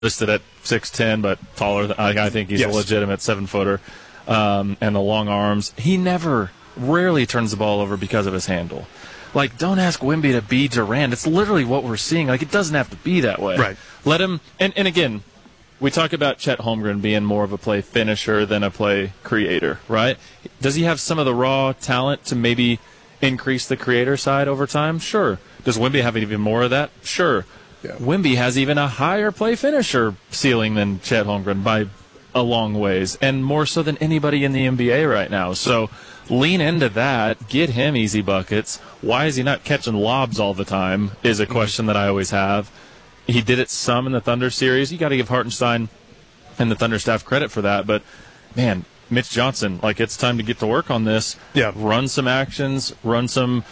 listed at 6'10", but taller. I think he's a legitimate 7-footer. And the long arms. He rarely turns the ball over because of his handle. Like, don't ask Wemby to be Durant. It's literally what we're seeing. Like, it doesn't have to be that way. Right. Let him, and again, we talk about Chet Holmgren being more of a play finisher than a play creator, right? Does he have some of the raw talent to maybe increase the creator side over time? Sure. Does Wemby have even more of that? Sure. Yeah. Wemby has even a higher play finisher ceiling than Chet Holmgren by a long ways, and more so than anybody in the NBA right now. So lean into that, get him easy buckets. Why is he not catching lobs all the time is a question that I always have. He did it some in the Thunder series. You got to give Hartenstein and the Thunder staff credit for that. But, man, Mitch Johnson, like, it's time to get to work on this. Yeah. Run some actions, run some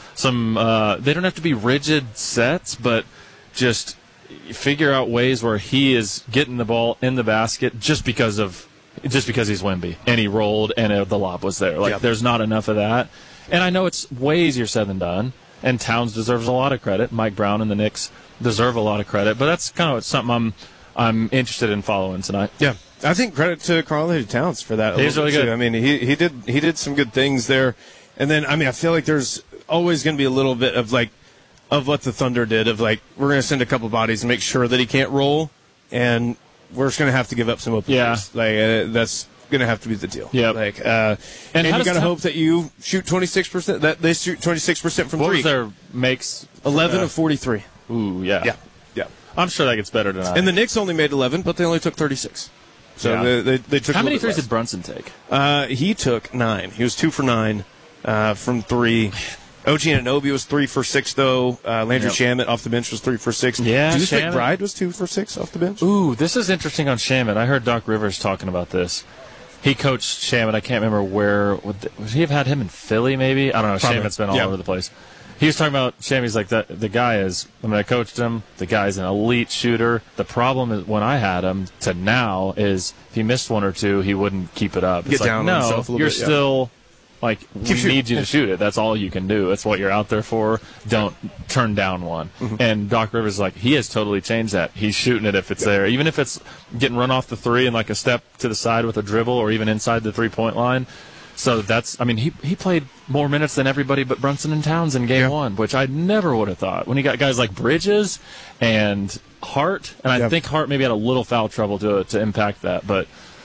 they don't have to be rigid sets, but just figure out ways where he is getting the ball in the basket just because he's Wemby and he rolled and the lob was there. Like, there's not enough of that. And I know it's way easier said than done, and Towns deserves a lot of credit. Mike Brown and the Knicks deserve a lot of credit, but that's kind of something I'm interested in following tonight. Yeah, I think credit to Karl-Anthony Towns for that. He's really good. Too. I mean, he did some good things there, and then I feel like there's always going to be a little bit of what the Thunder did of like, we're going to send a couple bodies and make sure that he can't roll, and we're just going to have to give up some open threes. Like that's going to have to be the deal. Yeah. Like, and you got to hope that you shoot 26%. That they shoot 26% from what three. Was their makes 11 of 43. Ooh, yeah. Yeah. I'm sure that gets better tonight. And the Knicks only made 11, but they only took 36. So they took. How many threes did Brunson take? He took 9. He was 2 for 9 from 3. OG Anunoby was 3 for 6, though. Landry Shamet off the bench was 3 for 6. Yeah, Deuce McBride was 2 for 6 off the bench. Ooh, this is interesting on Shamet. I heard Doc Rivers talking about this. He coached Shamet. I can't remember where. Would he have had him in Philly, maybe? I don't know. Probably. Shamet's been all over the place. He was talking about Shamet's like, the guy is, I coached him. The guy's an elite shooter. The problem is when I had him to now is if he missed one or two, he wouldn't keep it up. Get down on himself a little you're bit, still... Like, we need you to shoot it. That's all you can do. That's what you're out there for. Don't turn down one. Mm-hmm. And Doc Rivers is like, he has totally changed that. He's shooting it if it's there. Even if it's getting run off the three and like a step to the side with a dribble or even inside the three-point line. So that's, he played more minutes than everybody but Brunson and Towns in game one, which I never would have thought. When you got guys like Bridges and Hart, and I think Hart maybe had a little foul trouble to impact that. But,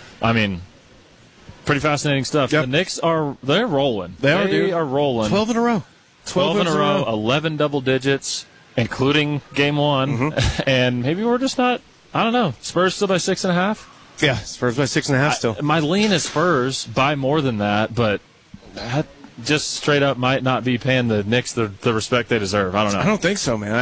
pretty fascinating stuff. Yep. The Knicks they're rolling. They are rolling. 12 in a row. 12 in a row, 11 double digits, including game one. Mm-hmm. And maybe we're just not, I don't know. Spurs still by 6.5? Yeah, Spurs by 6.5 still. My lean is Spurs by more than that, but that just straight up might not be paying the Knicks the respect they deserve. I don't know. I don't think so, man.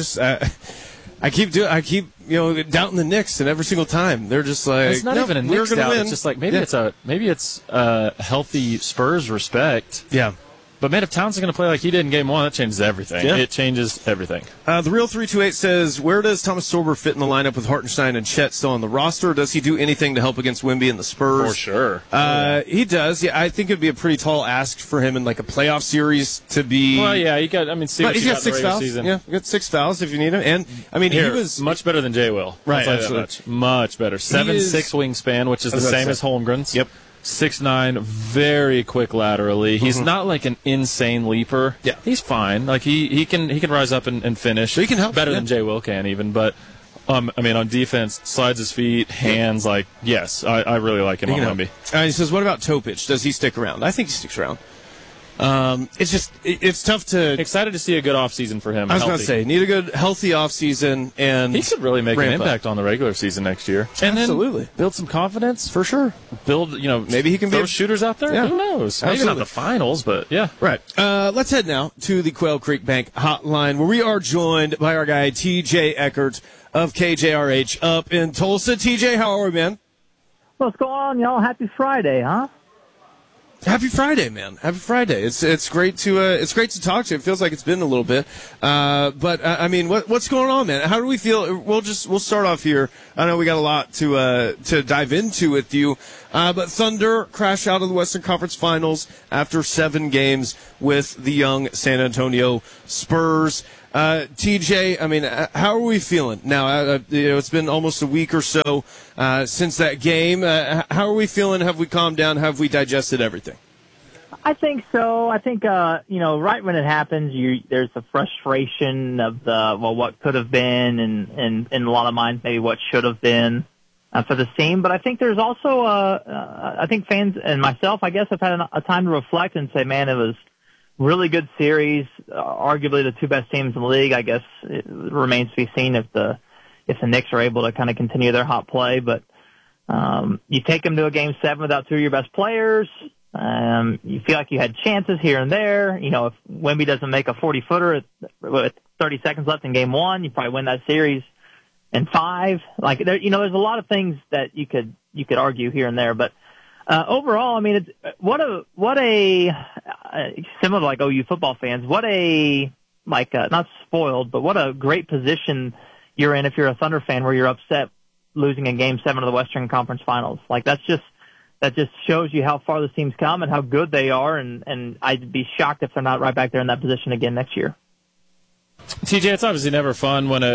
I keep doubting the Knicks, and every single time they're just like, it's not even a Knicks doubt. Win. It's just like maybe it's a healthy Spurs respect. Yeah. But, man, if Towns is going to play like he did in Game 1, that changes everything. Yeah. It changes everything. The Real 328 says, where does Thomas Sorber fit in the lineup with Hartenstein and Chet still on the roster? Does he do anything to help against Wemby and the Spurs? For sure. He does. Yeah, I think it would be a pretty tall ask for him in like a playoff series to be. Well, yeah, he's got 6 fouls. Season. Yeah, you got 6 fouls if you need him. And, he was much better than Jay Will. Right, much better. 7'6" wingspan, which is the same as Holmgren's. Yep. 6'9", very quick laterally. He's not like an insane leaper. Yeah, he's fine. Like he can rise up and finish. So he can help better than Jay Will can even. But on defense, slides his feet, hands. Like yes, I really like him on Wemby. He says, what about Topic? Does he stick around? I think he sticks around. It's tough to. Excited to see a good offseason for him. I was going to say, need a good, healthy offseason, and he could really make an impact on the regular season next year. And absolutely, then build some confidence for sure. Maybe he can throw shooters out there. Yeah. Who knows? Absolutely. Maybe not the finals, but yeah. Right. Let's head now to the Quail Creek Bank Hotline, where we are joined by our guy TJ Eckert of KJRH up in Tulsa. TJ, how are we, man? What's going on, y'all? Happy Friday, huh? Happy Friday, man! Happy Friday. It's great to talk to you. It feels like it's been a little bit, but what's going on, man? How do we feel? We'll start off here. I know we got a lot to dive into with you, but Thunder crash out of the Western Conference Finals after 7 games with the young San Antonio Spurs. TJ, I mean, how are we feeling now? It's been almost a week or so since that game. How are we feeling? Have we calmed down? Have we digested everything? I think so. I think, right when it happens, there's a frustration of what could have been, and in a lot of minds, maybe what should have been for this team. But I think there's also, I think fans and myself, I guess, have had a time to reflect and say, man, it was really good series, arguably the two best teams in the league. I guess it remains to be seen if the Knicks are able to kind of continue their hot play. But you take them to a Game 7 without two of your best players. You feel like you had chances here and there. If Wemby doesn't make a 40-footer with 30 seconds left in Game 1, you probably win that series in 5. Like there's a lot of things that you could argue here and there, but overall, I mean, it's what a similar to like OU football fans, not spoiled, but what a great position you're in if you're a Thunder fan where you're upset losing in Game 7 of the Western Conference Finals. Like that just shows you how far this team's come and how good they are, and I'd be shocked if they're not right back there in that position again next year. TJ, it's obviously never fun when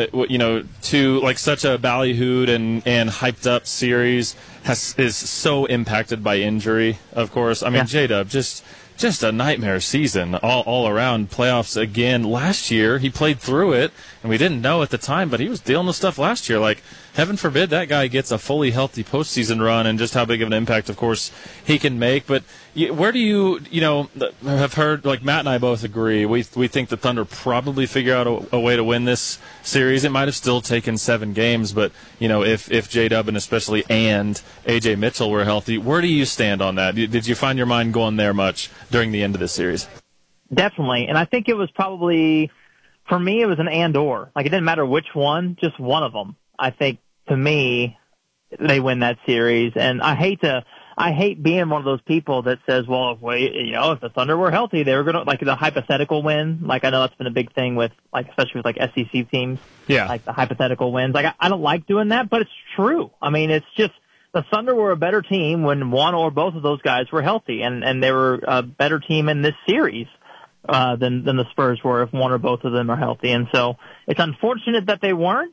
such a ballyhooed and hyped up series is so impacted by injury. Of course, I mean, J-Dub just a nightmare season all around. Playoffs again last year. He played through it, and we didn't know at the time, but he was dealing with stuff last year. Like, heaven forbid that guy gets a fully healthy postseason run, and just how big of an impact, of course, he can make. But where do you have heard, like Matt and I both agree, we think the Thunder probably figure out a way to win this series. It might have still taken 7 games, but if J-Dub and especially A.J. Mitchell were healthy, where do you stand on that? Did you find your mind going there much during the end of this series? Definitely, and I think it was probably, for me, it was an and/or. Like, it didn't matter which one, just one of them. I think, to me, they win that series, and I hate being one of those people that says, well, if the Thunder were healthy, they were going to, like, the hypothetical win. Like, I know that's been a big thing with, like, especially with, like, SEC teams. Yeah. Like, the hypothetical wins. Like, I don't like doing that, but it's true. I mean, it's just, the Thunder were a better team when one or both of those guys were healthy, and they were a better team in this series than the Spurs were if one or both of them are healthy. And so it's unfortunate that they weren't,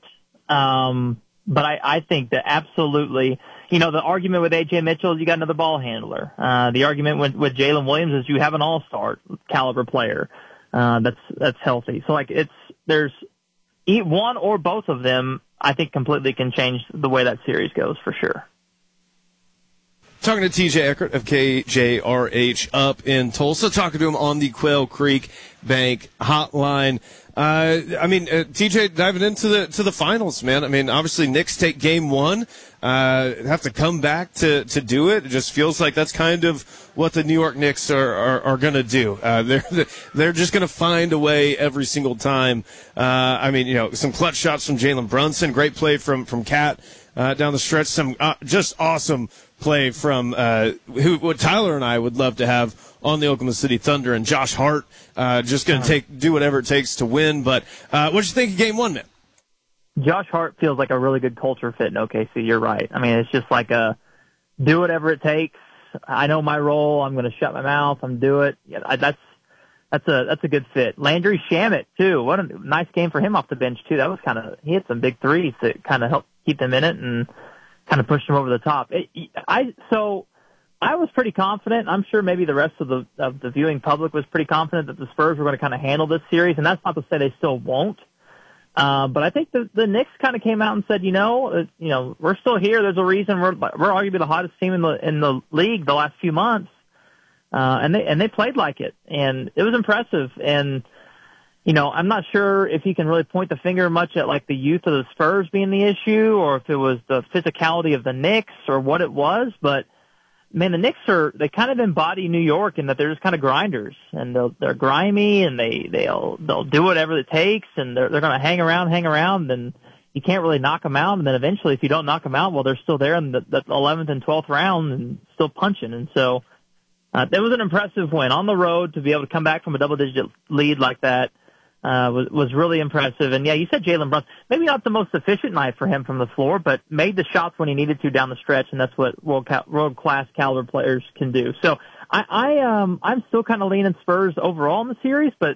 but I think that absolutely, the argument with A.J. Mitchell is you got another ball handler. The argument with Jalen Williams is you have an all-star caliber player that's healthy. So, like, there's one or both of them, I think, completely can change the way that series goes for sure. Talking to TJ Eckert of KJRH up in Tulsa, talking to him on the Quail Creek Bank hotline. TJ, diving into the finals, man. I mean, obviously Knicks take Game 1, have to come back to do it. It just feels like that's kind of what the New York Knicks are going to do. They're just going to find a way every single time. Some clutch shots from Jalen Brunson, great play from Cat down the stretch, some just awesome play from what Tyler and I would love to have on the Oklahoma City Thunder, and Josh Hart just going to do whatever it takes to win. But what did you think of Game 1, man? Josh Hart feels like a really good culture fit in OKC. You're right. I mean, it's just like do whatever it takes. I know my role. I'm going to shut my mouth. I'm do it. Yeah, that's a good fit. Landry Shamet too. What a nice game for him off the bench too. That was he had some big threes that kind of helped keep them in it and kind of pushed them over the top. I was pretty confident. I'm sure maybe the rest of the viewing public was pretty confident that the Spurs were going to kind of handle this series, and that's not to say they still won't. But I think the Knicks kind of came out and said, we're still here. There's a reason we're arguably the hottest team in the league the last few months, and they played like it, and it was impressive. And I'm not sure if you can really point the finger much at like the youth of the Spurs being the issue, or if it was the physicality of the Knicks, or what it was, but. Man, the Knicks they kind of embody New York in that they're just kind of grinders, and they're grimy, and they'll do whatever it takes, and they're going to hang around, and you can't really knock them out. And then eventually, if you don't knock them out, well, they're still there in the 11th and 12th round and still punching. And so it was an impressive win on the road to be able to come back from a double-digit lead like that. Was really impressive. And, yeah, you said Jalen Brunson. Maybe not the most efficient night for him from the floor, but made the shots when he needed to down the stretch, and that's what world-class caliber players can do. So I'm still kind of leaning Spurs overall in the series, but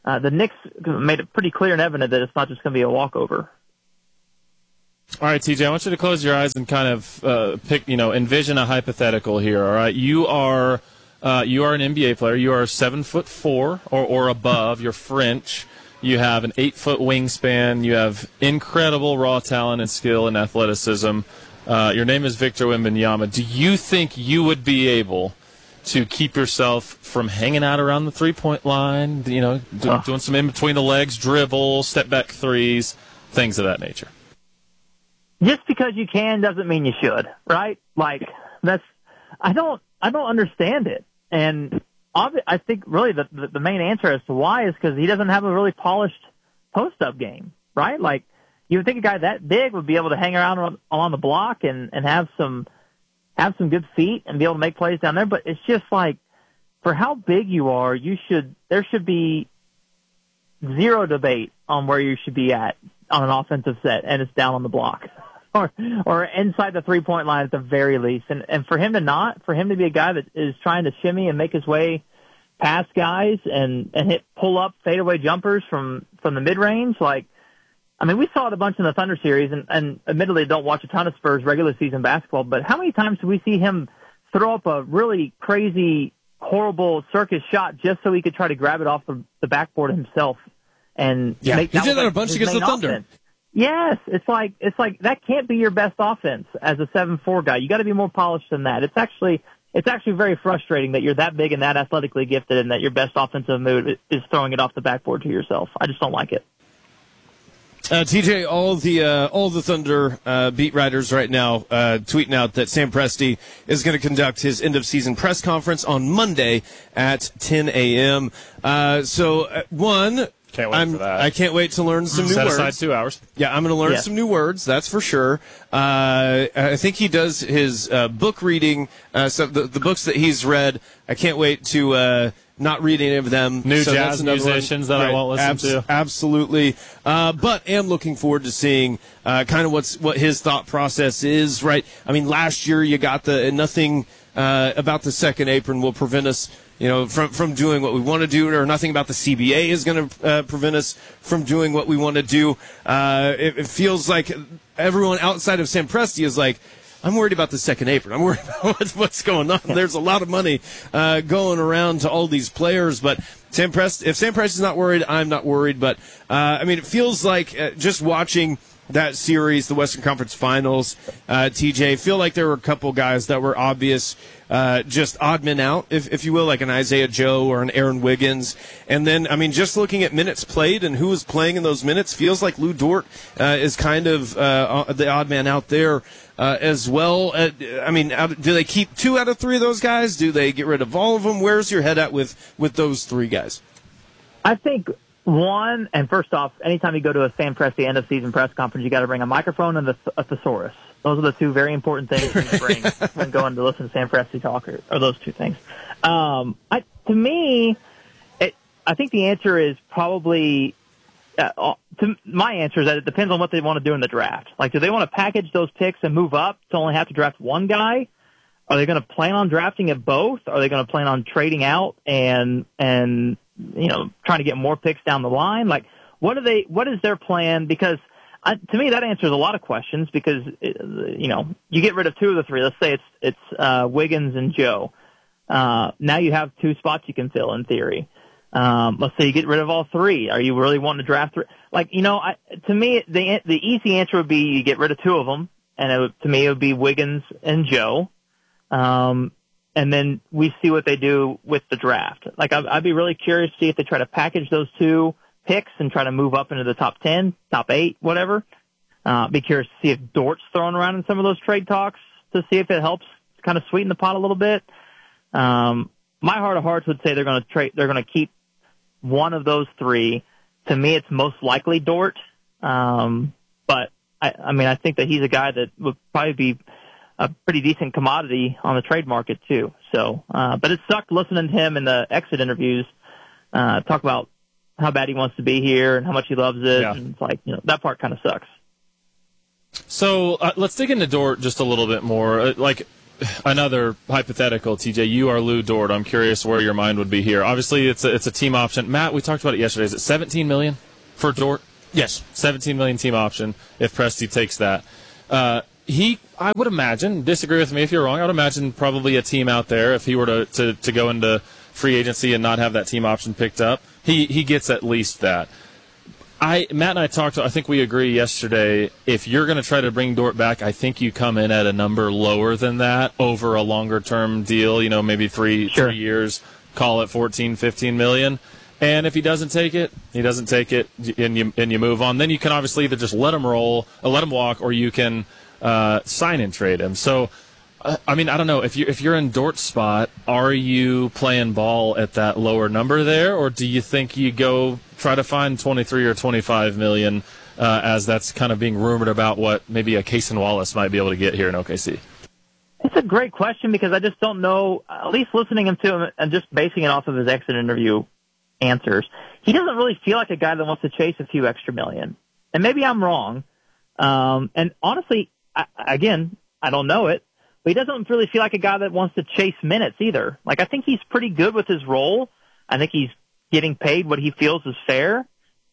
the Knicks made it pretty clear and evident that it's not just going to be a walkover. All right, TJ, I want you to close your eyes and kind of envision a hypothetical here. All right, you are an NBA player. You are 7'4" or above. You're French. You have an 8-foot wingspan. You have incredible raw talent and skill and athleticism. Your name is Victor Wembanyama. Do you think you would be able to keep yourself from hanging out around the three-point line? Doing some in between the legs, dribble, step back threes, things of that nature. Just because you can doesn't mean you should, right? Like I don't understand it. And I think really the main answer as to why is because he doesn't have a really polished post-up game, right? Like you would think a guy that big would be able to hang around along the block and have some good feet and be able to make plays down there. But it's just like for how big you are, there should be zero debate on where you should be at on an offensive set, and it's down on the block. Or inside the three-point line at the very least. And for him to be a guy that is trying to shimmy and make his way past guys and hit pull-up fadeaway jumpers from the mid-range, we saw it a bunch in the Thunder series, and admittedly don't watch a ton of Spurs regular season basketball, but how many times do we see him throw up a really crazy, horrible circus shot just so he could try to grab it off the backboard himself and make he did that a bunch against the Thunder. Offense. Yes, it's like that can't be your best offense as a 7'4" guy. You got to be more polished than that. It's actually very frustrating that you're that big and that athletically gifted, and that your best offensive move is throwing it off the backboard to yourself. I just don't like it. TJ, all the Thunder beat writers right now tweeting out that Sam Presti is going to conduct his end of season press conference on Monday at 10 a.m. Can't wait for that. I can't wait to learn some new words. Set aside 2 hours. Yeah, I'm going to learn some new words, that's for sure. I think he does his book reading, so the books that he's read. I can't wait to not read any of them. New jazz musicians that I won't listen to. Absolutely. But am looking forward to seeing kind of what his thought process is, right? I mean, last year you got nothing about the second apron will prevent us from doing what we want to do, or nothing about the CBA is going to prevent us from doing what we want to do. It feels like everyone outside of Sam Presti is like, I'm worried about the second apron. I'm worried about what's going on. There's a lot of money going around to all these players, but if Sam Presti's not worried, I'm not worried. But it feels like just watching that series, the Western Conference Finals, TJ, feel like there were a couple guys that were obvious, just odd men out, if you will, like an Isaiah Joe or an Aaron Wiggins. And then, just looking at minutes played and who was playing in those minutes, feels like Lou Dort is kind of the odd man out there as well. Do they keep 2 out of 3 of those guys? Do they get rid of all of them? Where's your head at with those 3 guys? I think one, and first off, anytime you go to a Sam Presti end of season press conference, you got to bring a microphone and a thesaurus. Those are the 2 very important things to bring when going to listen to Sam Presti talk, or those 2 things. I think the answer is probably, my answer is that it depends on what they want to do in the draft. Like, do they want to package those picks and move up to only have to draft one guy? Are they going to plan on drafting at both? Are they going to plan on trading out and trying to get more picks down the line? Like, what is their plan? Because to me, that answers a lot of questions, because, you get rid of 2 of the 3. Let's say it's Wiggins and Joe. Now you have 2 spots you can fill in theory. Let's say you get rid of all 3. Are you really wanting to draft 3? To me, the easy answer would be you get rid of 2 of them, and to me it would be Wiggins and Joe. And then we see what they do with the draft. Like, I'd be really curious to see if they try to package those 2 picks and try to move up into the top 10, top 8, whatever. Be curious to see if Dort's thrown around in some of those trade talks to see if it helps kind of sweeten the pot a little bit. My heart of hearts would say they're going to keep one of those 3. To me, it's most likely Dort. But I think that he's a guy that would probably be a pretty decent commodity on the trade market too. So, but it sucked listening to him in the exit interviews, talk about how bad he wants to be here and how much he loves it. Yeah. And it's like, that part kind of sucks. So let's dig into Dort just a little bit more. another hypothetical, TJ. You are Lou Dort. I'm curious where your mind would be here. Obviously, it's a team option. Matt, we talked about it yesterday. Is it $17 million for Dort? Yes. $17 million team option if Presti takes that. I would imagine, disagree with me if you're wrong, I would imagine probably a team out there, if he were to go into free agency and not have that team option picked up, he gets at least that. Matt and I talked, I think we agree yesterday, if you're going to try to bring Dort back, I think you come in at a number lower than that over a longer-term deal, maybe three years, call it 14, 15 million. And if he doesn't take it, and you move on. Then you can obviously either just let him roll, or let him walk, or you can sign and trade him. So, I don't know. If you're in Dort's spot, are you playing ball at that lower number there, or do you think you go try to find 23 or 25 million, as that's kind of being rumored about what maybe a Cason Wallace might be able to get here in OKC? It's a great question because I just don't know, at least listening to him and just basing it off of his exit interview answers, he doesn't really feel like a guy that wants to chase a few extra million. And maybe I'm wrong. And honestly, I don't know it, but he doesn't really feel like a guy that wants to chase minutes either. Like, I think he's pretty good with his role. I think he's getting paid what he feels is fair.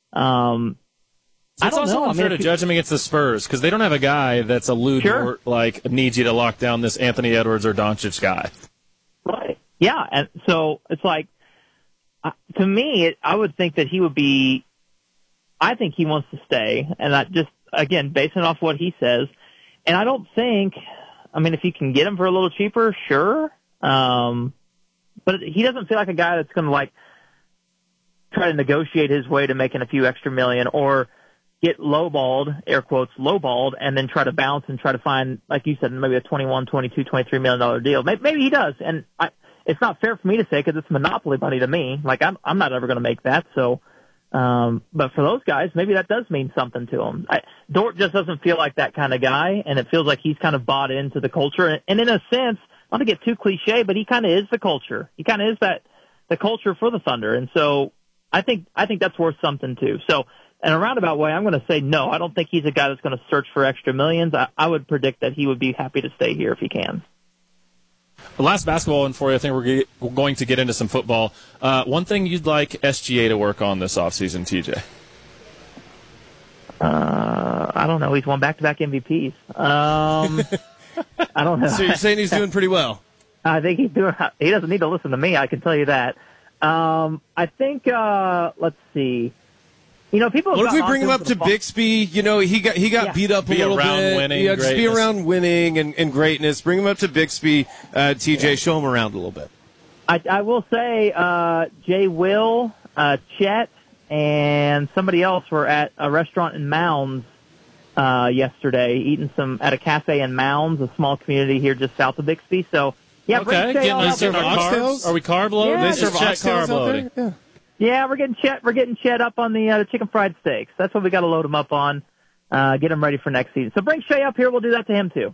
It's also unfair to judge him against the Spurs because they don't have a guy that's a Lou Dort, like, needs you to lock down this Anthony Edwards or Doncic guy. Right. Yeah. And so it's like, to me, I would think that I think he wants to stay. And I just, again, basing off what he says. And I don't think, if you can get him for a little cheaper, sure. But he doesn't feel like a guy that's going to, like, try to negotiate his way to making a few extra million or get lowballed, air quotes, lowballed, and then try to bounce and try to find, like you said, maybe a $21, $22, $23 million deal. Maybe he does. And it's not fair for me to say because it's monopoly money to me. Like, I'm not ever going to make that. So, but for those guys, maybe that does mean something to them. Dort just doesn't feel like that kind of guy, and it feels like he's kind of bought into the culture. And in a sense, not to get too cliche, but he kind of is the culture. He kind of is the culture for the Thunder. And so I think that's worth something too. So in a roundabout way, I'm going to say no. I don't think he's a guy that's going to search for extra millions. I would predict that he would be happy to stay here if he can. The last basketball one for you, I think we're going to get into some football. One thing you'd like SGA to work on this offseason, TJ? I don't know. He's won back-to-back MVPs. I don't know. So you're saying he's doing pretty well? I think he's doing. He doesn't need to listen to me. I can tell you that. I think. Let's see. People. What if we bring him up to Bixby? He got beat up a little bit. Winning, just be around winning and greatness. Bring him up to Bixby, TJ. Show him around a little bit. I will say, Jay Will, Chet, and somebody else were at a restaurant in Mounds yesterday, eating at a cafe in Mounds, a small community here just south of Bixby. So yeah, okay. They serve carbs. Are we carb loaded? Yeah, they serve carb loading. Yeah. Yeah, we're getting Chet up on the chicken fried steaks. That's what we got to load him up on. Get him ready for next season. So bring Shea up here. We'll do that to him too.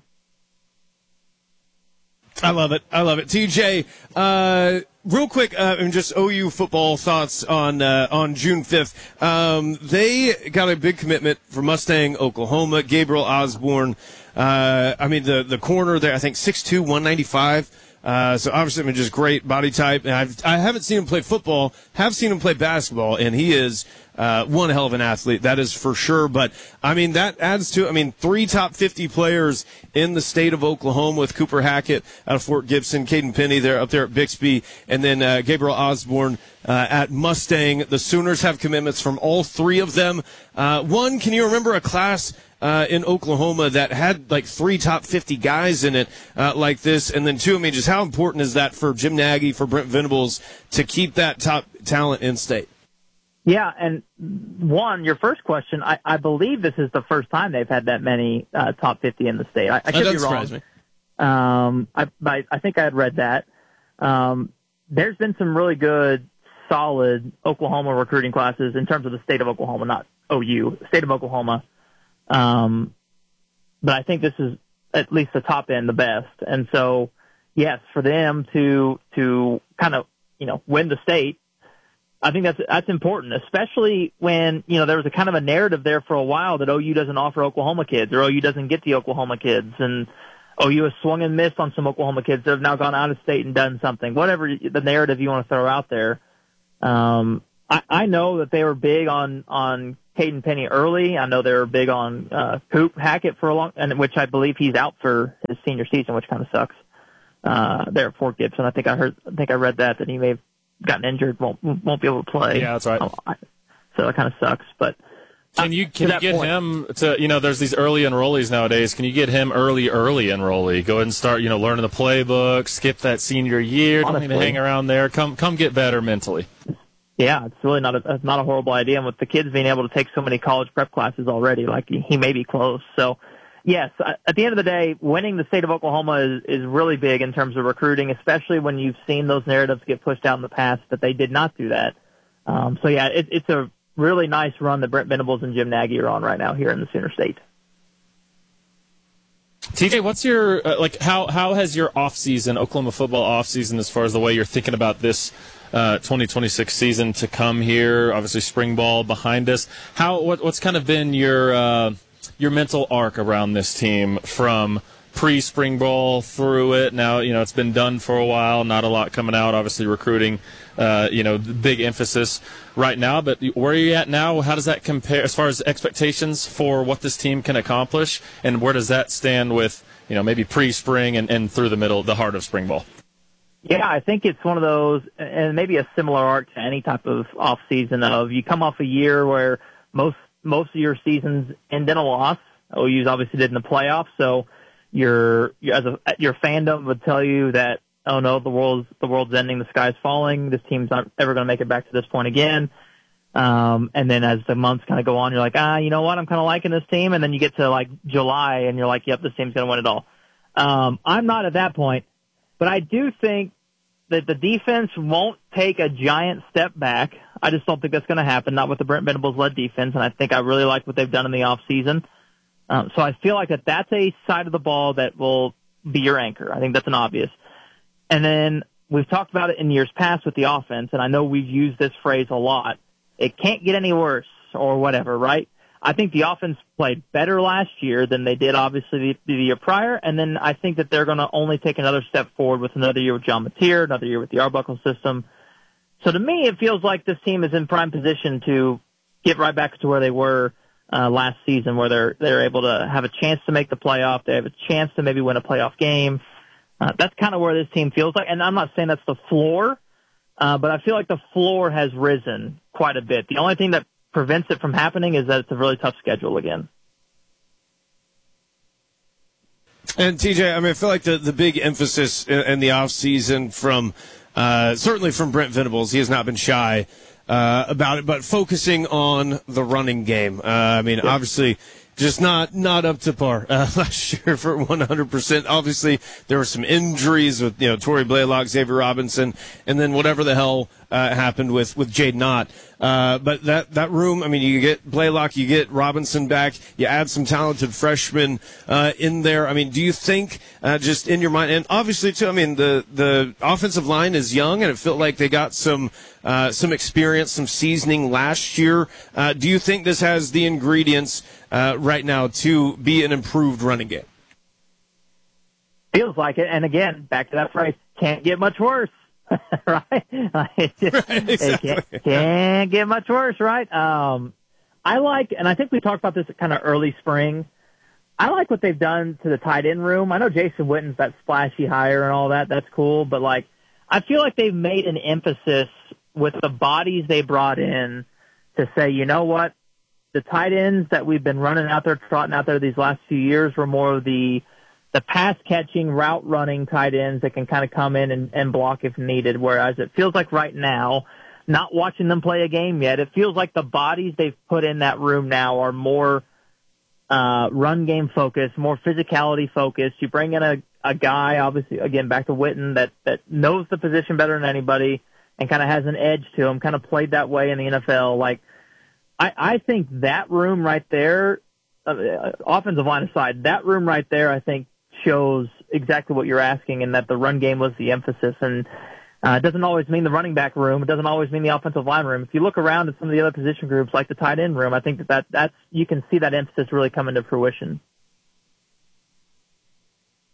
I love it. TJ, real quick, and just OU football thoughts on June 5th. They got a big commitment from Mustang, Oklahoma. Gabriel Osborne. The corner there, I think 6'2", 195. So obviously, just great body type. And I haven't seen him play football, have seen him play basketball, and he is one hell of an athlete. That is for sure. But, that adds to, 3 top 50 players in the state of Oklahoma with Cooper Hackett out of Fort Gibson, Caden Penny there up there at Bixby, and then Gabriel Osborne at Mustang. The Sooners have commitments from all 3 of them. One, can you remember a class in Oklahoma that had like 3 top 50 guys in it like this? And then 2, just how important is that for Jim Nagy, for Brent Venables to keep that top talent in state? Yeah, and 1, your first question, I believe this is the first time they've had that many top 50 in the state. I could be wrong. Me. I think I had read that. There's been some really good, solid Oklahoma recruiting classes in terms of the state of Oklahoma, not OU, state of Oklahoma. But I think this is at least the top end, the best. And so, yes, for them to kind of, win the state, I think that's important, especially when, there was a kind of a narrative there for a while that OU doesn't offer Oklahoma kids or OU doesn't get the Oklahoma kids. And, OU has swung and missed on some Oklahoma kids that have now gone out of state and done something. Whatever the narrative you want to throw out there. I know that they were big on Caden Penny early. I know they were big on Coop Hackett for a long, and which I believe he's out for his senior season, which kind of sucks. There at Fort Gibson, I think I read that he may have gotten injured, won't be able to play. Yeah, that's right. So it kind of sucks, but. Can you get him to, there's these early enrollees nowadays. Can you get him early enrollee? Go ahead and start, learning the playbook, skip that senior year, don't even hang around there. Come get better mentally. Yeah, it's really not a horrible idea. And with the kids being able to take so many college prep classes already, like he may be close. So, yes, at the end of the day, winning the state of Oklahoma is really big in terms of recruiting, especially when you've seen those narratives get pushed out in the past that they did not do that. So, yeah, it's a really nice run that Brent Venables and Jim Nagy are on right now here in the Sooner State. TJ, what's your how has your offseason, Oklahoma football offseason, as far as the way you're thinking about this 2026 season to come here? Obviously, spring ball behind us. What's kind of been your mental arc around this team from pre-spring ball through it? Now, it's been done for a while. Not a lot coming out. Obviously, recruiting, big emphasis right now. But where are you at now? How does that compare as far as expectations for what this team can accomplish? And where does that stand with, maybe pre-spring and through the heart of spring ball? Yeah, I think it's one of those, and maybe a similar arc to any type of off season of you come off a year where most of your seasons end in a loss. OU's obviously did in the playoffs, so your fandom would tell you that, oh no, the world's ending, the sky's falling, this team's not ever going to make it back to this point again. And then as the months kind of go on, you're like, you know what, I'm kind of liking this team. And then you get to like July and you're like, yep, this team's going to win it all. I'm not at that point, but I do think that the defense won't take a giant step back. I just don't think that's going to happen, not with the Brent Venables-led defense, and I think I really like what they've done in the offseason. So I feel like that's a side of the ball that will be your anchor. I think that's an obvious. And then we've talked about it in years past with the offense, and I know we've used this phrase a lot. It can't get any worse or whatever, right? I think the offense played better last year than they did, obviously, the year prior, and then I think that they're going to only take another step forward with another year with John Mateer, another year with the Arbuckle system. So to me, it feels like this team is in prime position to get right back to where they were last season, where they're able to have a chance to make the playoff. They have a chance to maybe win a playoff game. That's kind of where this team feels like, and I'm not saying that's the floor, but I feel like the floor has risen quite a bit. The only thing that prevents it from happening is that it's a really tough schedule again. And TJ, I feel like the big emphasis in the offseason from certainly from Brent Venables, he has not been shy about it, but focusing on the running game. Obviously, just not up to par last year for 100%. Obviously, there were some injuries with Torrey Blaylock, Xavier Robinson, and then whatever the hell happened with Jaden Ott. But that room, you get Blaylock, you get Robinson back, you add some talented freshmen in there. Do you think just in your mind, and obviously too, the offensive line is young, and it felt like they got some experience, some seasoning last year. Do you think this has the ingredients right now to be an improved running game? Feels like it. And again, back to that phrase, can't get much worse. Right? It can't get much worse, right? I like, and I think we talked about this kind of early spring, I like what they've done to the tight end room. I know Jason Witten's that splashy hire and all that. That's cool. But, I feel like they've made an emphasis with the bodies they brought in to say, you know what? The tight ends that we've been running out there, trotting out there these last few years were more of the pass-catching, route-running tight ends that can kind of come in and block if needed, whereas it feels like right now, not watching them play a game yet, it feels like the bodies they've put in that room now are more run game focused, more physicality focused. You bring in a guy, obviously, again, back to Witten, that knows the position better than anybody and kind of has an edge to him, kind of played that way in the NFL. I think that room right there, offensive line aside, that room right there, I think, shows exactly what you're asking, and that the run game was the emphasis. And it doesn't always mean the running back room. It doesn't always mean the offensive line room. If you look around at some of the other position groups, like the tight end room, I think that's you can see that emphasis really coming to fruition.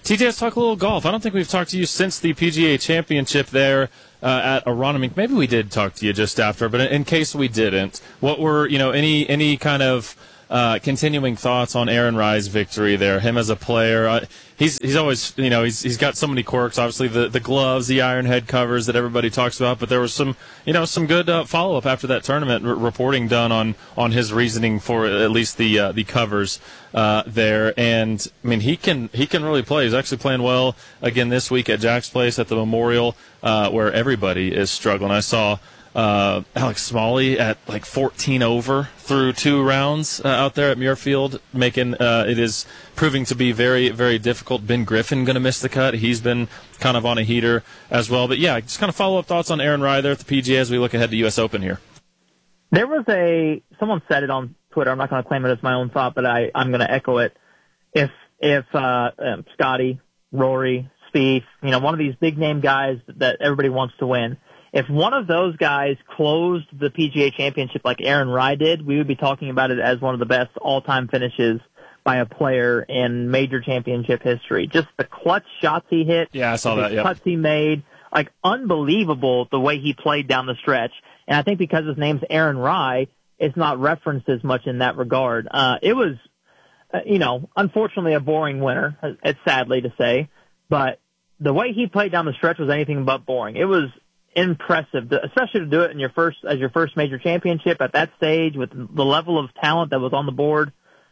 TJ, let's talk a little golf. I don't think we've talked to you since the PGA Championship there at Aronimink. Maybe we did talk to you just after, but in case we didn't, what were any kind of continuing thoughts on Aaron Rye's victory there? Him as a player, he's always he's got so many quirks. Obviously, the gloves, the iron head covers that everybody talks about. But there was some good follow up after that tournament reporting done on his reasoning for at least the covers there. And I mean, he can really play. He's actually playing well again this week at Jack's Place at the Memorial, where everybody is struggling. I saw Alex Smalley at like 14 over through 2 rounds out there at Muirfield, making it is proving to be very, very difficult. Ben Griffin going to miss the cut. He's been kind of on a heater as well. But yeah, just kind of follow-up thoughts on Aaron Rye there at the PGA as we look ahead to U.S. Open here. There was someone said it on Twitter. I'm not going to claim it as my own thought, but I'm going to echo it. If Scotty, Rory, Spieth, one of these big name guys that everybody wants to win, if one of those guys closed the PGA Championship like Aaron Rye did, we would be talking about it as one of the best all-time finishes by a player in major championship history. Just the clutch shots he hit. Yeah, I saw that. The cuts he made. Like, unbelievable the way he played down the stretch. And I think because his name's Aaron Rye, it's not referenced as much in that regard. It was, unfortunately a boring winner, it's sadly to say. But the way he played down the stretch was anything but boring. It was impressive, especially to do it in your first major championship at that stage with the level of talent that was on the board.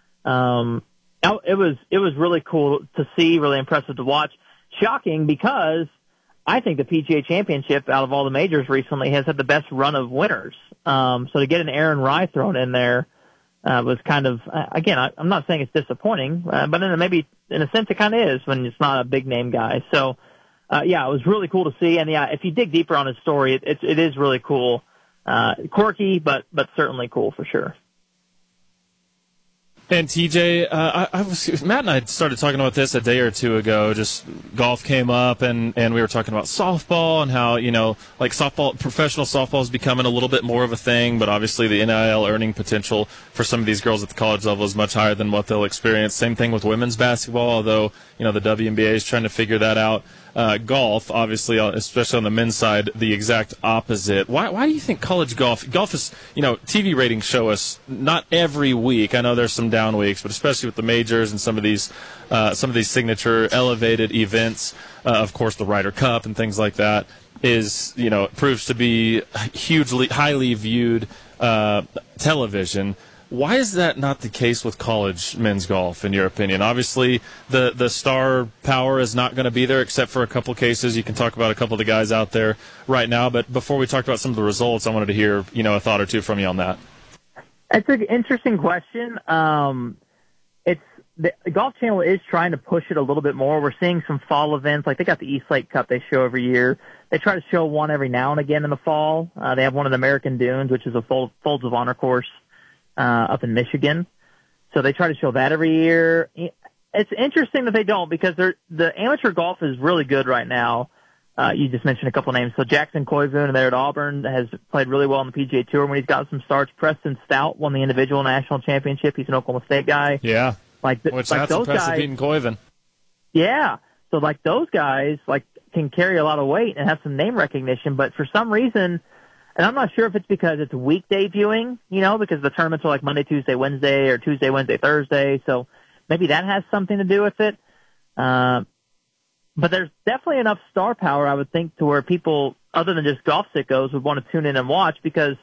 It was really cool to see, really impressive to watch. Shocking because I think the PGA Championship out of all the majors recently has had the best run of winners. So to get an Aaron Rye thrown in there was kind of, again, I'm not saying it's disappointing, but maybe in a sense it kind of is when it's not a big name guy. So. It was really cool to see, and if you dig deeper on his story, it is really cool, quirky, but certainly cool for sure. And TJ, Matt and I started talking about this a day or two ago. Just golf came up, and we were talking about softball and how softball, professional softball is becoming a little bit more of a thing. But obviously, the NIL earning potential for some of these girls at the college level is much higher than what they'll experience. Same thing with women's basketball, although the WNBA is trying to figure that out. Golf, obviously, especially on the men's side, the exact opposite. Why do you think college golf is, TV ratings show us not every week. I know there's some down weeks, but especially with the majors and some of these signature elevated events, of course, the Ryder Cup and things like that proves to be highly viewed television. Why is that not the case with college men's golf, in your opinion? Obviously, the star power is not going to be there except for a couple cases. You can talk about a couple of the guys out there right now, but before we talk about some of the results, I wanted to hear, a thought or two from you on that. It's an interesting question. The Golf Channel is trying to push it a little bit more. We're seeing some fall events, like they got the East Lake Cup they show every year. They try to show one every now and again in the fall. They have one in the American Dunes, which is a Folds of Honor course. Up in Michigan. So they try to show that every year. It's interesting that they don't because the amateur golf is really good right now. You just mentioned a couple names. So Jackson Koivun there at Auburn has played really well on the PGA Tour when he's got some starts. Preston Stout won the individual national championship. He's an Oklahoma State guy. Yeah. Which that's those impressive guys, beating Koivun. Yeah. So those guys can carry a lot of weight and have some name recognition, but for some reason, and I'm not sure if it's because it's weekday viewing, because the tournaments are like Monday, Tuesday, Wednesday, or Tuesday, Wednesday, Thursday. So maybe that has something to do with it. But there's definitely enough star power, I would think, to where people, other than just golf sickos, would want to tune in and watch because,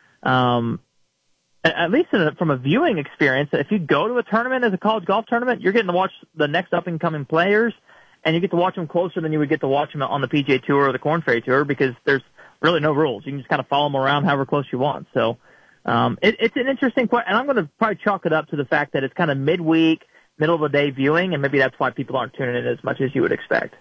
at least from a viewing experience, if you go to a tournament as a college golf tournament, you're getting to watch the next up-and-coming players, and you get to watch them closer than you would get to watch them on the PGA Tour or the Korn Ferry Tour because there's really no rules. You can just kind of follow them around however close you want. So it's an interesting point, and I'm going to probably chalk it up to the fact that it's kind of midweek, middle of the day viewing, and maybe that's why people aren't tuning in as much as you would expect.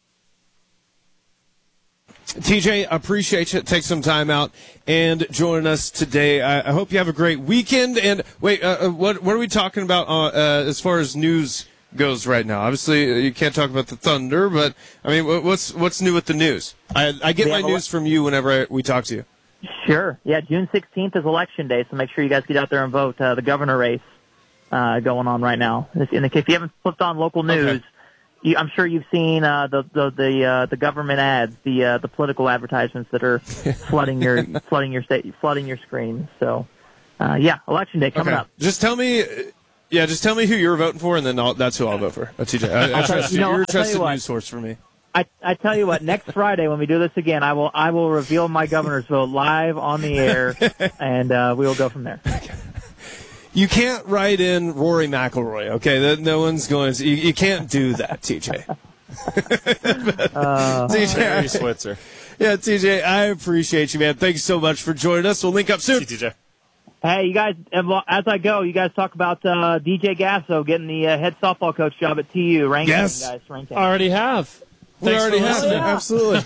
TJ, appreciate you. Take some time out and join us today. I hope you have a great weekend. And wait, what are we talking about as far as news goes right now? Obviously, you can't talk about the Thunder, but I mean, what's new with the news? I get my news from you whenever we talk to you. Sure. Yeah, June 16th is Election Day, so make sure you guys get out there and vote. The governor race going on right now. And if you haven't flipped on local news, I'm sure you've seen the government ads, the political advertisements that are flooding your screen. So, election day coming up. Just tell me who you're voting for, and then that's who I'll vote for. TJ, I trust you. You're a trusted news source for me. I tell you what, next Friday when we do this again, I will reveal my governor's vote live on the air, and we will go from there. You can't write in Rory McIlroy, okay? No one's going to. You can't do that, TJ. TJ Switzer. Yeah, TJ, I appreciate you, man. Thanks so much for joining us. We'll link up soon. TJ. Hey, you guys, as I go, you guys talk about DJ Gasso getting the head softball coach job at TU. Ranking, yes. Guys, ranking. Already have. We already have it. Absolutely.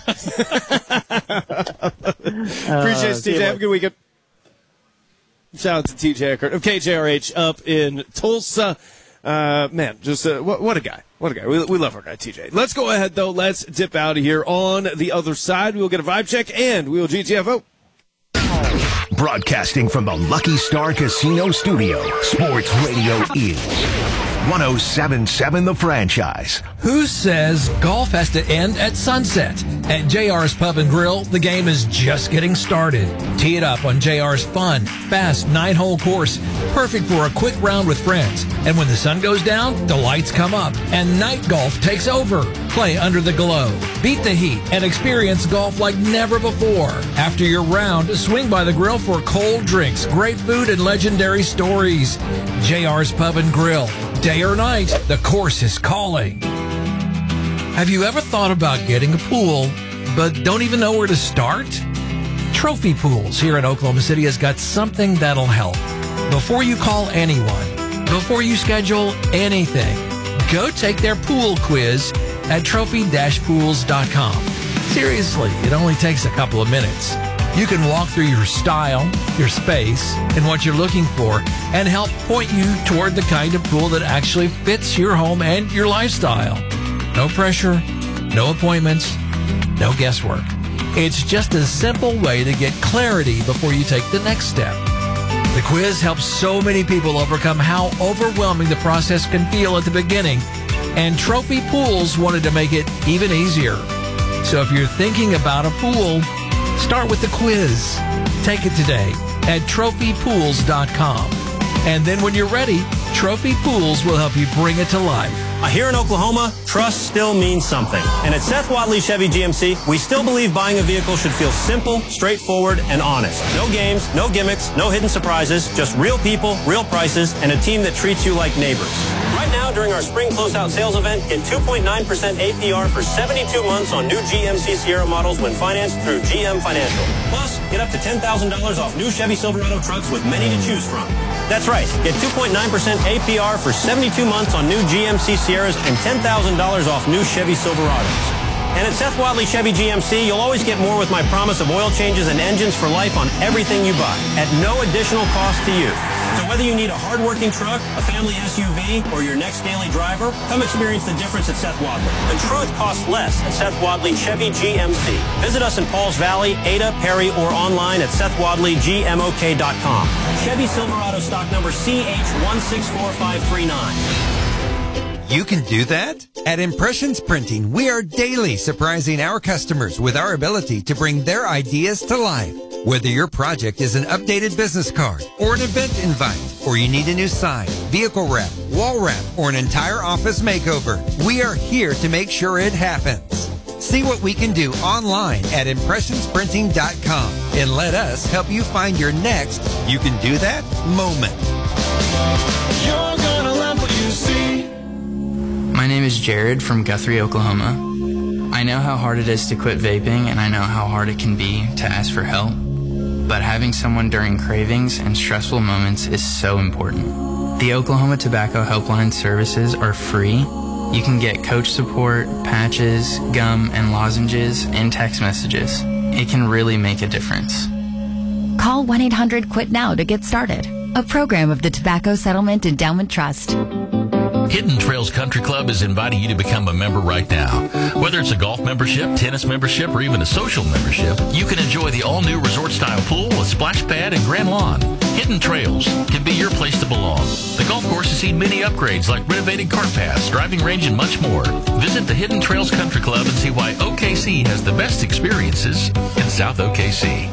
Appreciate it, TJ. Have a good weekend. Shout out to TJ Eckert of KJRH up in Tulsa. Man, just what a guy. What a guy. We love our guy, TJ. Let's go ahead, though. Let's dip out of here. On the other side, we'll get a vibe check, and we will GTFO. Broadcasting from the Lucky Star Casino Studio, Sports Radio is 107.7 The Franchise. Who says golf has to end at sunset? At JR's Pub and Grill, the game is just getting started. Tee it up on JR's fun, fast 9-hole course, perfect for a quick round with friends. And when the sun goes down, the lights come up, and night golf takes over. Play under the glow, beat the heat, and experience golf like never before. After your round, swing by the grill for cold drinks, great food, and legendary stories. JR's Pub and Grill. Day or night, the course is calling. Have you ever thought about getting a pool, but don't even know where to start? Trophy Pools here in Oklahoma City has got something that'll help. Before you call anyone, before you schedule anything, go take their pool quiz at trophy-pools.com. Seriously, it only takes a couple of minutes. You can walk through your style, your space, and what you're looking for, and help point you toward the kind of pool that actually fits your home and your lifestyle. No pressure, no appointments, no guesswork. It's just a simple way to get clarity before you take the next step. The quiz helps so many people overcome how overwhelming the process can feel at the beginning, and Trophy Pools wanted to make it even easier. So if you're thinking about a pool, start with the quiz. Take it today at trophypools.com. And then when you're ready, Trophy Pools will help you bring it to life. Here in Oklahoma, trust still means something. And at Seth Wadley Chevy GMC, we still believe buying a vehicle should feel simple, straightforward, and honest. No games, no gimmicks, no hidden surprises, just real people, real prices, and a team that treats you like neighbors. Right now, during our spring closeout sales event, get 2.9% APR for 72 months on new GMC Sierra models when financed through GM Financial. Plus, get up to $10,000 off new Chevy Silverado trucks with many to choose from. That's right. Get 2.9% APR for 72 months on new GMC Sierras and $10,000 off new Chevy Silverados. And at Seth Wadley Chevy GMC, you'll always get more with my promise of oil changes and engines for life on everything you buy at no additional cost to you. So whether you need a hard-working truck, a family SUV, or your next daily driver, come experience the difference at Seth Wadley. The truth costs less at Seth Wadley Chevy GMC. Visit us in Pauls Valley, Ada, Perry, or online at SethWadleyGMOK.com. Chevy Silverado stock number CH164539. You can do that? At Impressions Printing, we are daily surprising our customers with our ability to bring their ideas to life. Whether your project is an updated business card or an event invite, or you need a new sign, vehicle wrap, wall wrap, or an entire office makeover, we are here to make sure it happens. See what we can do online at impressionsprinting.com and let us help you find your next you can do that moment. You're gonna love what you see. My name is Jared from Guthrie, Oklahoma. I know how hard it is to quit vaping, and I know how hard it can be to ask for help. But having someone during cravings and stressful moments is so important. The Oklahoma Tobacco Helpline services are free. You can get coach support, patches, gum, and lozenges in text messages. It can really make a difference. Call 1-800-QUIT-NOW to get started. A program of the Tobacco Settlement Endowment Trust. Hidden Trails Country Club is inviting you to become a member right now. Whether it's a golf membership, tennis membership, or even a social membership, you can enjoy the all-new resort-style pool with splash pad and grand lawn. Hidden Trails can be your place to belong. The golf course has seen many upgrades like renovated cart paths, driving range, and much more. Visit the Hidden Trails Country Club and see why OKC has the best experiences in South OKC.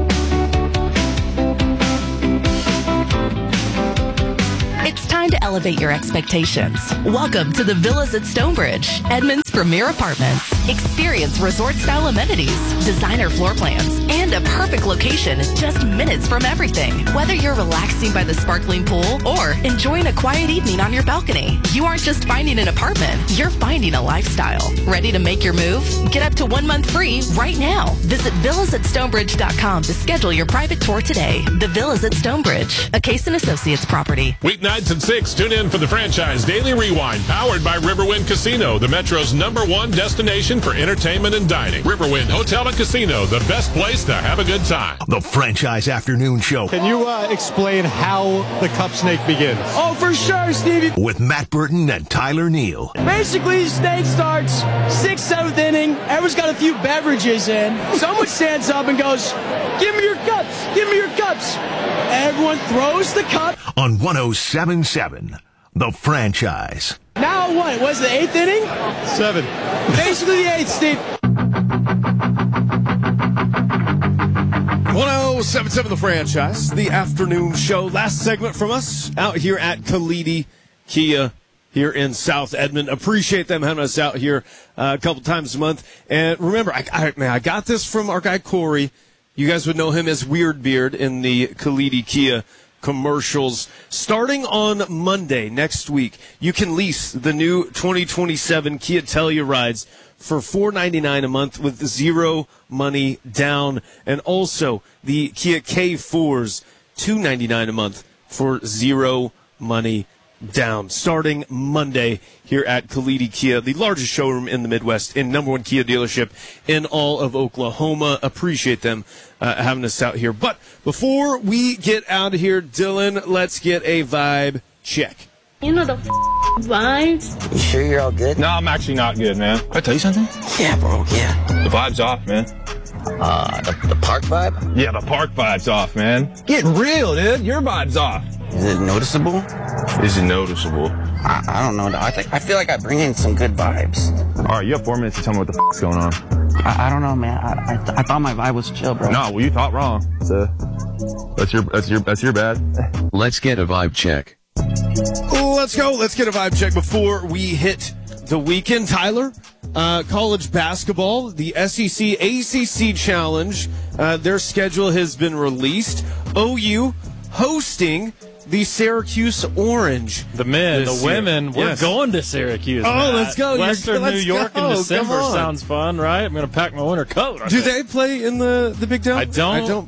It's time to elevate your expectations. Welcome to the Villas at Stonebridge, Edmond's premier apartments. Experience resort-style amenities, designer floor plans, and a perfect location just minutes from everything. Whether you're relaxing by the sparkling pool or enjoying a quiet evening on your balcony, you aren't just finding an apartment, you're finding a lifestyle. Ready to make your move? Get up to 1 month free right now. Visit villasatstonebridge.com to schedule your private tour today. The Villas at Stonebridge, a Case & Associates property. Weeknights at 6, tune in for the Franchise Daily Rewind, powered by Riverwind Casino, the Metro's #1 destination for entertainment and dining. Riverwind Hotel and Casino, the best place to have a good time. The Franchise Afternoon Show. Can you explain how the cup snake begins? Oh, for sure, Stevie. With Matt Burton and Tyler Neal. Basically, the snake starts 6th, 7th inning. Everyone's got a few beverages in. Someone stands up and goes, "Give me your cups. Give me your cups." Everyone throws the cup. On 107.7, The Franchise. Now what? Was the 8th inning? 7. Basically the 8th, Steve. 107.7 The Franchise, the afternoon show. Last segment from us out here at Kalidi Kia here in South Edmond. Appreciate them having us out here a couple times a month. And remember, I got this from our guy Corey. You guys would know him as Weird Beard in the Kalidi Kia commercials. Starting on Monday next week, you can lease the new 2027 Kia Tellurides for $499 a month with zero money down, and also the Kia K4s $299 a month for zero money down. Starting Monday here at Kalidi Kia, the largest showroom in the Midwest and #1 Kia dealership in all of Oklahoma. Appreciate them having us out here. But before we get out of here, Dylan, let's get a vibe check. You know the vibes? You sure you're all good? No, I'm actually not good, man. Can I tell you something? Yeah, bro, yeah. The vibe's off, man. The park vibe? Yeah, the park vibe's off, man. Get real, dude. Your vibe's off. Is it noticeable? Is it noticeable? I don't know. I feel like I bring in some good vibes. All right, you have 4 minutes to tell me what the f***'s going on. I don't know, man. I thought my vibe was chill, bro. No, well, you thought wrong. So that's your bad. Let's get a vibe check. Let's go. Let's get a vibe check before we hit the weekend. Tyler, college basketball, the SEC ACC Challenge, their schedule has been released. OU hosting the Syracuse Orange. The men, the year. women, we're going to Syracuse. Oh, let's go. Western New York in December Come on. sounds fun, right? I'm going to pack my winter coat. Do they play in the Big Ten? I don't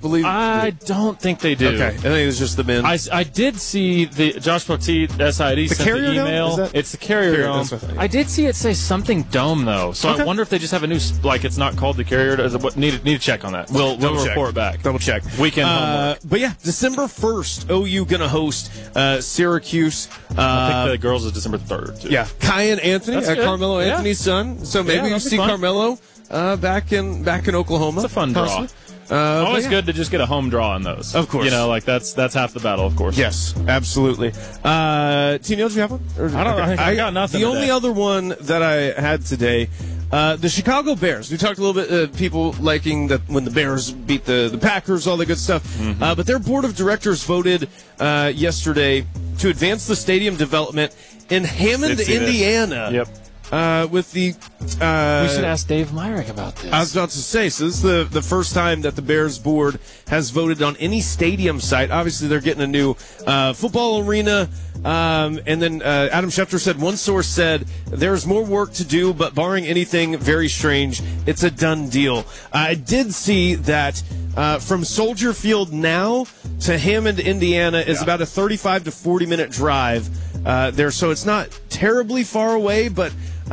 think they do. Okay, I think it's just the men. I did see the Josh Poteet SID sent the email. It's the Carrier Dome. I did see it say something Dome though, so I wonder if they just have a new it's not called the Carrier Dome. Need to check on that. We'll report back. Double check. Weekend homework. But yeah, December 1st, OU gonna host Syracuse. I think the girls is December 3rd. Too. Yeah, Kyan Anthony, Carmelo Anthony's son. So maybe we see Carmelo back in Oklahoma. It's a fun draw. Always good to just get a home draw on those. Of course. You know, that's half the battle, of course. Yes, absolutely. T-Neil, do you have one? I got nothing. The only other one that I had today, the Chicago Bears. We talked a little bit, people liking that when the Bears beat the Packers, all the good stuff. Mm-hmm. But their board of directors voted yesterday to advance the stadium development in Hammond, Indiana. Yep. With the we should ask Dave Myrick about this. I was about to say, so this is the first time that the Bears board has voted on any stadium site. Obviously, they're getting a new football arena. And then Adam Schefter said, one source said, there's more work to do, but barring anything very strange, it's a done deal. I did see that from Soldier Field now to Hammond, Indiana is about a 35 to 40 minute drive there. So it's not terribly far away, but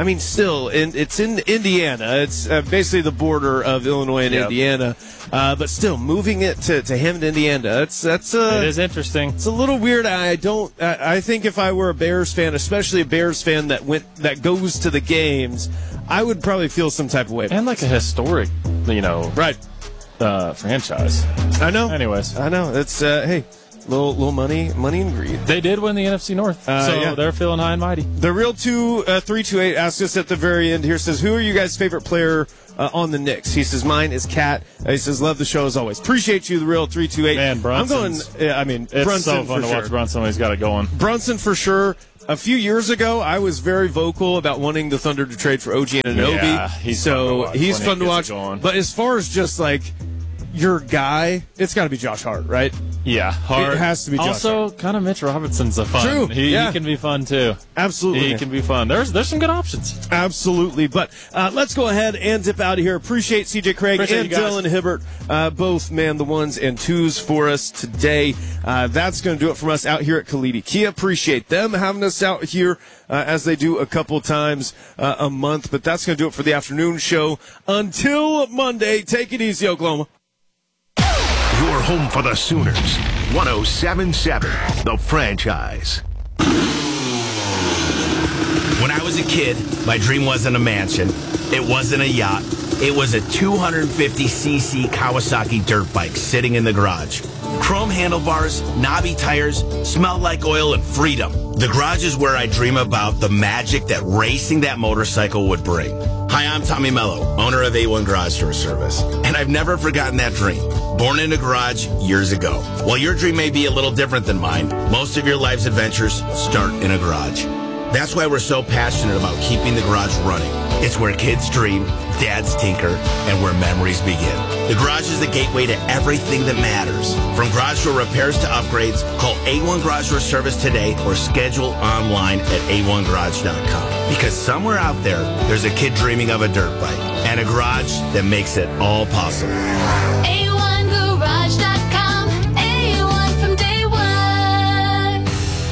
I mean, still, it's in Indiana. It's basically the border of Illinois and Indiana. But still, moving it to Hammond, Indiana, it is interesting. It's a little weird. I think if I were a Bears fan, especially a Bears fan that goes to the games, I would probably feel some type of way. And like a historic, right. Franchise. I know. Anyways. I know. It's, hey, little money and greed. They did win the NFC North, so they're feeling high and mighty. The Real 328 asked us at the very end here, says, who are you guys' favorite player on the Knicks? He says, mine is Cat. He says, love the show as always. Appreciate you, The Real 328. Man, Brunson. It's Brunson so fun to watch Brunson when he's got it going. Brunson for sure. A few years ago, I was very vocal about wanting the Thunder to trade for OG Anunoby. Yeah, he's fun to watch. But as far as just like your guy, it's got to be Josh Hart, right? Yeah, Hart. It has to be Josh also, Hart. kind of Mitch Robinson's a fun. True. He can be fun too. Absolutely. He can be fun. There's some good options. Absolutely. But let's go ahead and dip out of here. Appreciate CJ Craig and Dylan Hibbert, both man the ones and twos for us today. That's going to do it from us out here at Kalidi Kia. Appreciate them having us out here as they do a couple times a month. But that's going to do it for the afternoon show. Until Monday, take it easy, Oklahoma. Your home for the Sooners. 107.7, The Franchise. When I was a kid, my dream wasn't a mansion. It wasn't a yacht. It was a 250cc Kawasaki dirt bike sitting in the garage. Chrome handlebars, knobby tires, smelled like oil and freedom. The garage is where I dream about the magic that racing that motorcycle would bring. Hi, I'm Tommy Mello, owner of A1 Garage Door Service, and I've never forgotten that dream. Born in a garage years ago. While your dream may be a little different than mine, most of your life's adventures start in a garage. That's why we're so passionate about keeping the garage running. It's where kids dream, dads tinker, and where memories begin. The garage is the gateway to everything that matters. From garage door repairs to upgrades, call A1 Garage Door Service today or schedule online at a1garage.com. Because somewhere out there, there's a kid dreaming of a dirt bike and a garage that makes it all possible. A1garage.com, A1 from day one.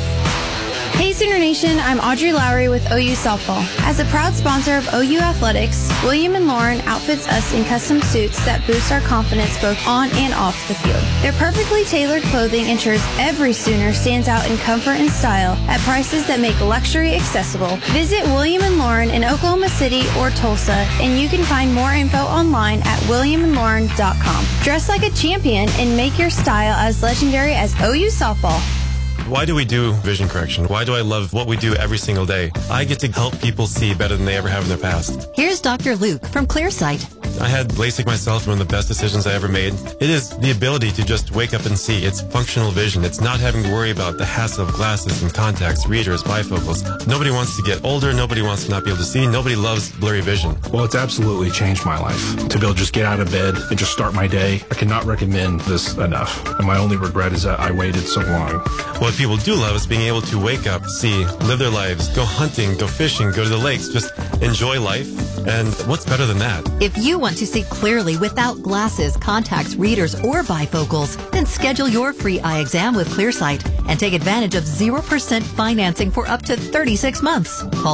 Hey Sooner Nation, I'm Audrey Lowry with OU Softball. As a proud sponsor of OU Athletics, William & Lauren outfits us in custom suits that boost our confidence both on and off the field. Their perfectly tailored clothing ensures every Sooner stands out in comfort and style at prices that make luxury accessible. Visit William & Lauren in Oklahoma City or Tulsa, and you can find more info online at williamandlauren.com. Dress like a champion and make your style as legendary as OU Softball. Why do we do vision correction? Why do I love what we do every single day? I get to help people see better than they ever have in their past. Here's Dr. Luke from ClearSight. I had LASIK myself, one of the best decisions I ever made. It is the ability to just wake up and see. It's functional vision. It's not having to worry about the hassle of glasses and contacts, readers, bifocals. Nobody wants to get older. Nobody wants to not be able to see. Nobody loves blurry vision. Well, it's absolutely changed my life. To be able to just get out of bed and just start my day, I cannot recommend this enough. And my only regret is that I waited so long. What people do love is being able to wake up, see, live their lives, go hunting, go fishing, go to the lakes, just enjoy life. And what's better than that? If you want to see clearly without glasses, contacts, readers, or bifocals, then schedule your free eye exam with ClearSight and take advantage of 0% financing for up to 36 months. Call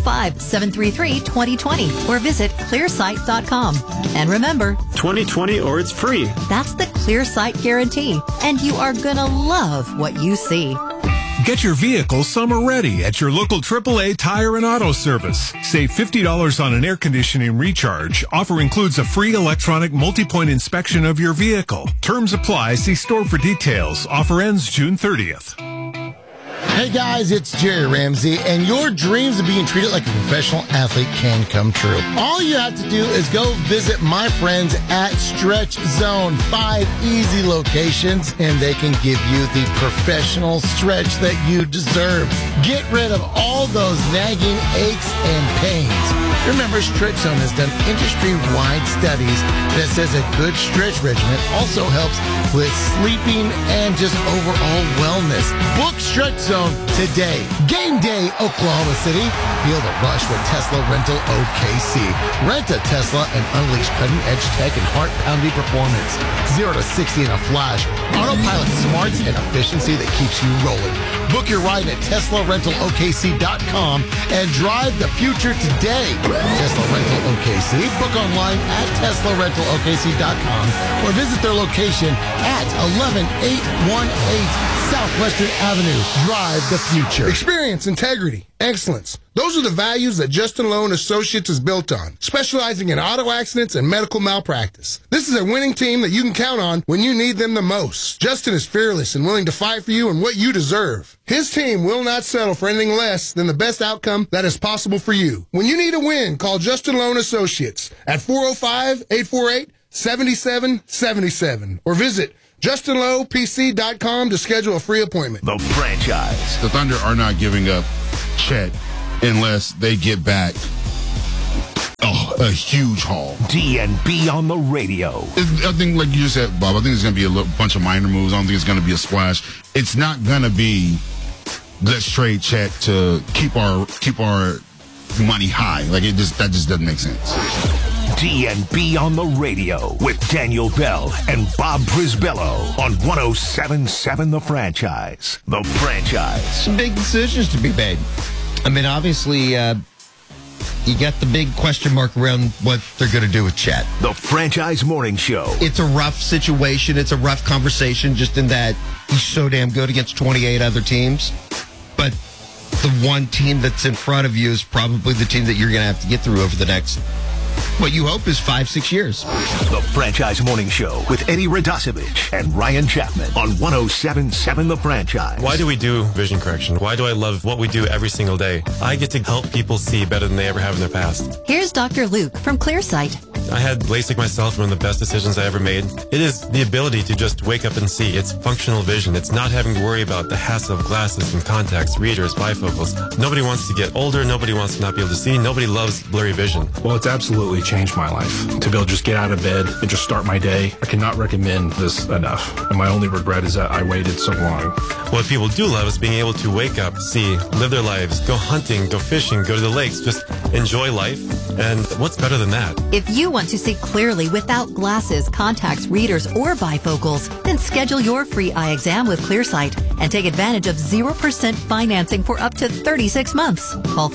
405-733-2020 or visit clearsight.com. And remember, 2020 or it's free. That's the ClearSight guarantee, and you are gonna love what you see. Get your vehicle summer ready at your local AAA Tire and Auto Service. Save $50 on an air conditioning recharge. Offer includes a free electronic multi-point inspection of your vehicle. Terms apply. See store for details. Offer ends June 30th. Hey guys, it's Jerry Ramsey, and your dreams of being treated like a professional athlete can come true. All you have to do is go visit my friends at Stretch Zone. 5 easy locations, and they can give you the professional stretch that you deserve. Get rid of all those nagging aches and pains. Remember, Stretch Zone has done industry-wide studies that says a good stretch regimen also helps with sleeping and just overall wellness. Book Stretch Zone Zone today. Game day, Oklahoma City. Feel the rush with Tesla Rental OKC. Rent a Tesla and unleash cutting-edge tech and heart-pounding performance. 0 to 60 in a flash. Autopilot smarts and efficiency that keeps you rolling. Book your ride at TeslaRentalOKC.com and drive the future today. Tesla Rental OKC. Book online at TeslaRentalOKC.com or visit their location at 11818 Southwestern Avenue. Drive the future. Experience, integrity, excellence. Those are the values that Justin Lowe & Associates is built on, specializing in auto accidents and medical malpractice. This is a winning team that you can count on when you need them the most. Justin is fearless and willing to fight for you and what you deserve. His team will not settle for anything less than the best outcome that is possible for you. When you need a win, call Justin Lowe & Associates at 405-848-7777 or visit JustinLowePC.com to schedule a free appointment. The franchise. The Thunder are not giving up Chet unless they get back a huge haul. DNB on the radio. I think, like you just said, Bob, I think it's going to be a bunch of minor moves. I don't think it's going to be a splash. It's not going to be let's trade Chet to keep our money high. Like that just doesn't make sense. DNB on the radio with Daniel Bell and Bob Brisbello on 107.7 The Franchise. The Franchise. Some big decisions to be made. I mean, obviously, you got the big question mark around what they're going to do with Chet. The Franchise Morning Show. It's a rough situation. It's a rough conversation just in that he's so damn good against 28 other teams. But the one team that's in front of you is probably the team that you're going to have to get through over the next, what you hope is 5-6 years. The Franchise Morning Show with Eddie Radosevich and Ryan Chapman on 107.7 The Franchise. Why do we do vision correction? Why do I love what we do every single day? I get to help people see better than they ever have in their past. Here's Dr. Luke from Clearsight. I had LASIK myself, one of the best decisions I ever made. It is the ability to just wake up and see. It's functional vision. It's not having to worry about the hassle of glasses and contacts, readers, bifocals. Nobody wants to get older. Nobody wants to not be able to see. Nobody loves blurry vision. Well, it's absolutely changed my life. To be able to just get out of bed and just start my day, I cannot recommend this enough. And my only regret is that I waited so long. What people do love is being able to wake up, see, live their lives, go hunting, go fishing, go to the lakes, just enjoy life. And what's better than that? If you want to see clearly without glasses, contacts, readers, or bifocals, then schedule your free eye exam with Clearsight and take advantage of 0% financing for up to 36 months. Call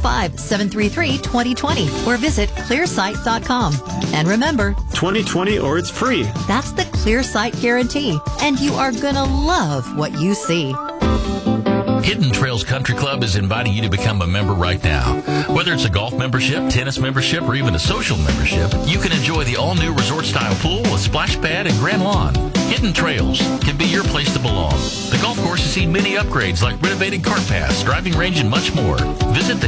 405-733-2020 or visit clearsight.com. And remember, 2020 or it's free. That's the Clearsight guarantee, and you are gonna love what you see. Hidden Trails Country Club is inviting you to become a member right now. Whether it's a golf membership, tennis membership, or even a social membership, you can enjoy the all-new resort-style pool with splash pad and grand lawn. Hidden Trails can be your place to belong. The golf course has seen many upgrades like renovated cart paths, driving range, and much more. Visit the